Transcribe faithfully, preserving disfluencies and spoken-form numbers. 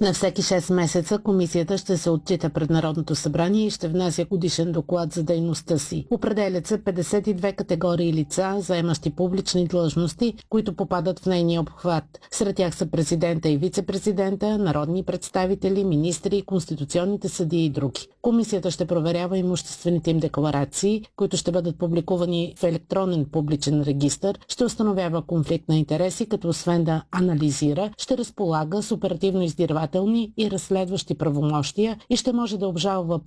На всеки шест месеца комисията ще се отчита пред Народното събрание и ще внася годишен доклад за дейността си. Определят се петдесет и две категории лица, заемащи публични длъжности, които попадат в нейния обхват. Сред тях са президента и вице-президента, народни представители, министри, конституционните съдии и други. Комисията ще проверява имуществените им декларации, които ще бъдат публикувани в електронен публичен регистър, ще установява конфликт на интереси, като освен да анализира, ще разполага с оперативно-издирвателни и разследващи правомощия и ще може да обжалва